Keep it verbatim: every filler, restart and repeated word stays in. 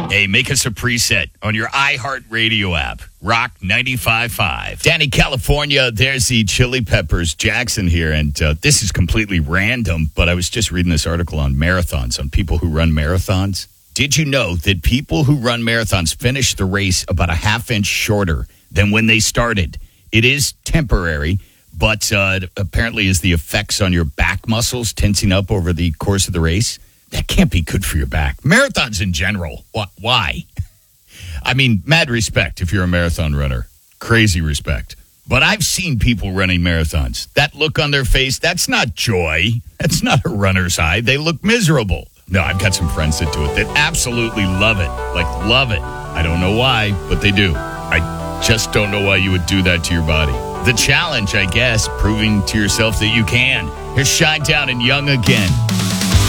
Hey, make us a preset on your iHeartRadio app. Rock ninety-five point five. Danny, California, there's the Chili Peppers. Jackson here, and uh, this is completely random, but I was just reading this article on marathons, on people who run marathons. Did you know that people who run marathons finish the race about a half inch shorter than when they started? It is temporary, but uh, it apparently is the effects on your back muscles tensing up over the course of the race. That can't be good for your back. Marathons in general. Why? I mean, mad respect if you're a marathon runner. Crazy respect. But I've seen people running marathons. That look on their face, that's not joy. That's not a runner's high. They look miserable. No, I've got some friends that do it that absolutely love it. Like, love it. I don't know why, but they do. I just don't know why you would do that to your body. The challenge, I guess, proving to yourself that you can. Here's Chi-Town and Young Again.